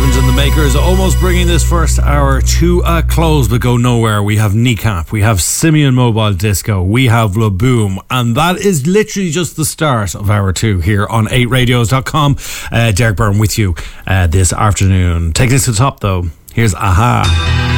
Evans and the Makers, almost bringing this first hour to a close, but go nowhere. We have Kneecap, we have Simeon Mobile Disco, we have La Boom, and that is literally just the start of hour 2 here on 8radios.com. Derek Byrne with you this afternoon. Taking us to the top though, here's Aha.